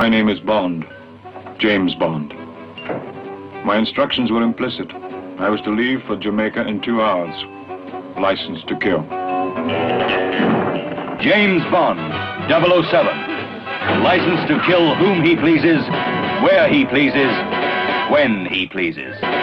My name is Bond, James Bond. My instructions were implicit. I was to leave for Jamaica in 2 hours. License to kill. James Bond, 007. License to kill whom he pleases, where he pleases, when he pleases.